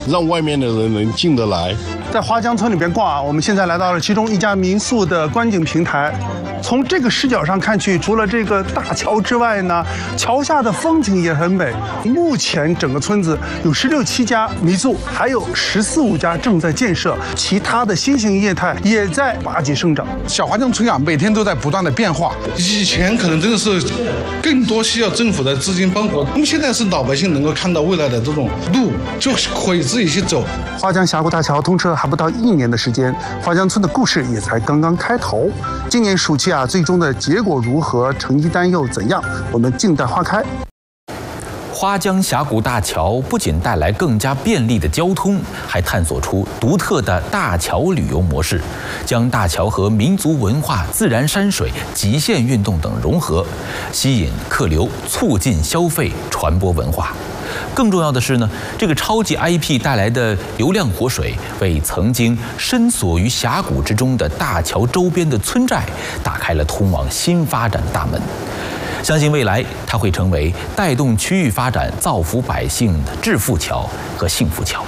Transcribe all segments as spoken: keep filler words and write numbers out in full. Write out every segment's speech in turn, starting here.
让外面的人能进得来。 在花江村里边逛啊，我们现在来到了其中一家民宿的观景平台。从这个视角上看去，除了这个大桥之外呢，桥下的风景也很美。目前整个村子有十六七家民宿，还有十四五家正在建设，其他的新型业态也在拔节生长。 小花江村啊，每天都在不断的变化。以前可能真的是更多需要政府的资金帮扶，我们现在是老百姓能够看到未来的这种路，就可以自己去走。 花江峡谷大桥通车还不到一年的时间，花江村的故事也才刚刚开头。今年暑期啊，最终的结果如何，成绩单又怎样？我们静待花开。 花江峡谷大桥不仅带来更加便利的交通，还探索出独特的大桥旅游模式，将大桥和民族文化、自然山水、极限运动等融合，吸引客流，促进消费，传播文化。更重要的是呢，这个超级 I P 带来的流量活水，为曾经深锁于峡谷之中的大桥周边的村寨打开了通往新发展的大门。相信未来它会成为带动区域发展、造福百姓的致富桥和幸福桥。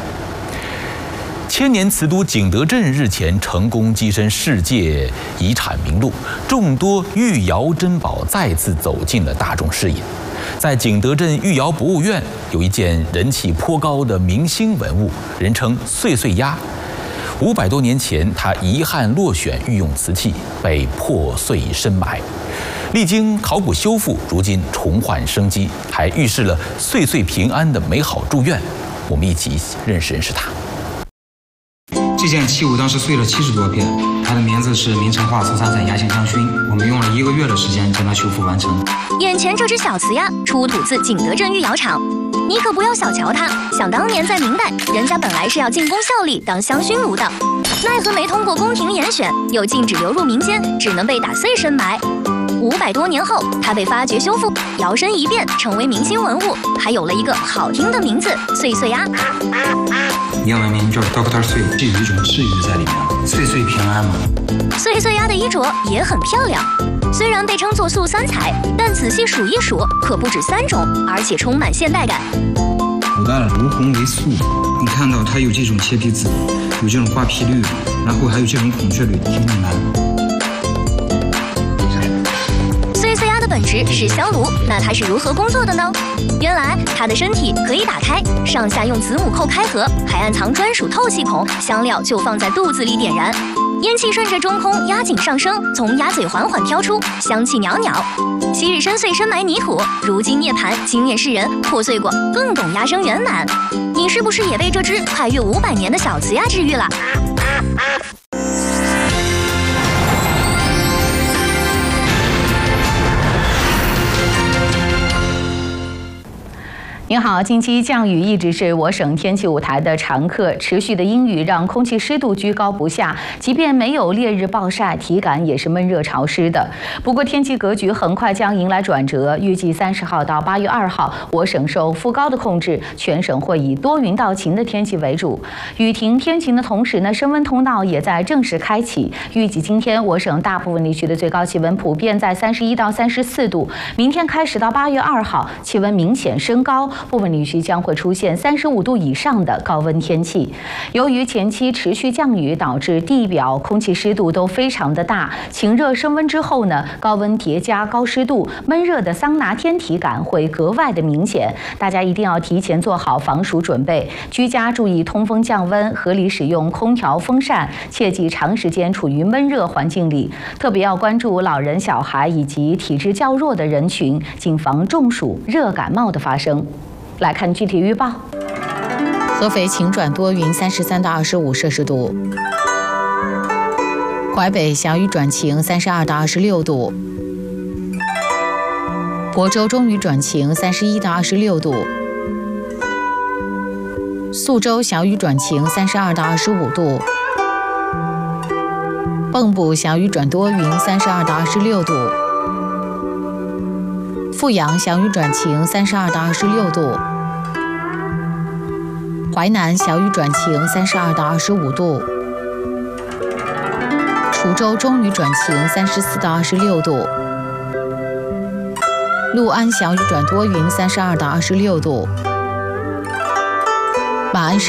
千年瓷都景德镇日前成功跻身世界遗产名录，众多御窑珍宝再次走进了大众视野。在景德镇御窑博物院有一件人气颇高的明星文物，人称岁岁鸭。五百多年前，它遗憾落选御用瓷器，被破碎深埋。历经考古修复，如今重焕生机，还预示了岁岁平安的美好祝愿。我们一起认识认识它。 这件器物当时碎了七十多片，它的名字是明成化瓷山彩压形香薰，我们用了一个月的时间将它修复完成。 眼前这只小瓷鸭出土自景德镇御窑厂，你可不要小瞧它。想当年在明代，人家本来是要进宫效力当香薰炉的，奈何没通过宫廷严选，又禁止流入民间，只能被打碎深埋。五百多年后，它被发掘修复，摇身一变成为明星文物，还有了一个好听的名字——岁岁鸭。 英文名叫 Doctor 岁，是有一种释语在里面，岁岁平安嘛。 岁岁鸭的衣着也很漂亮，虽然被称作素三彩，但仔细数一数，可不止三种，而且充满现代感。 古代的如红为素，你看到它有这种切皮紫，有这种花皮绿，然后还有这种孔雀绿的天蓝。 岁岁鸭的本质是香炉，那它是如何工作的呢？原来它的身体可以打开，上下用子母扣开合，还暗藏专属透气孔，香料就放在肚子里点燃，烟气顺着中空压紧上升，从鸭嘴缓缓飘出，香气袅袅。昔日深邃深埋泥土，如今涅槃惊艳世人，破碎过更懂鸭声圆满。你是不是也被这只跨越五百年的小瓷鸭治愈了？ 您好，近期降雨一直是我省天气舞台的常客，持续的阴雨让空气湿度居高不下，即便没有烈日暴晒，体感也是闷热潮湿的。不过天气格局很快将迎来转折，预计三十号到八月二号，我省受副高的控制，全省会以多云到晴的天气为主。雨停天晴的同时呢，升温通道也在正式开启。预计今天我省大部分地区的最高气温普遍在三十一到三十四度，明天开始到八月二号，气温明显升高。部分地区将会出现三十五度以上的高温天气。由于前期持续降雨，导致地表空气湿度都非常的大，晴热升温之后呢，高温叠加高湿度，闷热的桑拿天体感会格外的明显。大家一定要提前做好防暑准备，居家注意通风降温，合理使用空调风扇，切忌长时间处于闷热环境里。特别要关注老人、小孩以及体质较弱的人群，谨防中暑、热感冒的发生。来看具体预报。合肥晴转多云，三十三到二十五摄氏度；淮北小雨转晴，三十二到二十六度；亳州中雨转晴，三十一到二十六度；宿州小雨转晴，三十二到二十五度；蚌埠小雨转多云，三十二到二十六度；阜阳小雨转晴，三十二到二十六度；淮南小雨转晴，三十二到二十五度；滁州中雨转晴，三十四到二十六度；六安小雨转多云，三十二到二十六度； 马鞍山。